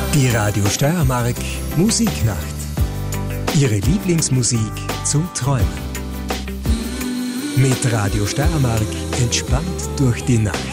Die Radio Steiermark Musiknacht. Ihre Lieblingsmusik zum Träumen. Mit Radio Steiermark entspannt durch die Nacht.